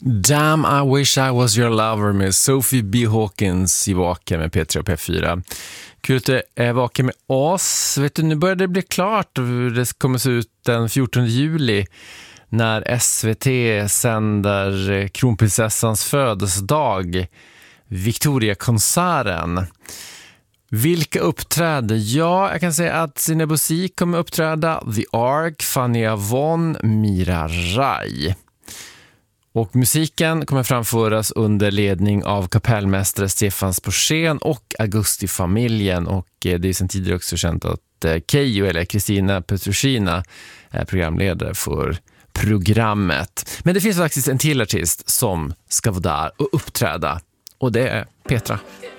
Damn, I wish I was your lover med Sophie B. Hawkins i Vaken med P3 och P4. Kul att du är vaken med oss. Vet du, nu börjar det bli klart hur det kommer se ut den 14 juli när SVT sänder kronprinsessans födelsedag, Victoria-konserten. Vilka uppträder? Ja, jag kan säga att Sina Bosi kommer uppträda, The Ark, Fania Von, Mira Rai. Och musiken kommer framföras under ledning av kapellmästare Stefan Sporsén och Augustifamiljen. Och det är sedan tidigare också känt att Keyyo, eller Kristina Petrushina, är programledare för programmet. Men det finns faktiskt en till artist som ska vara där och uppträda. Och det är Petra.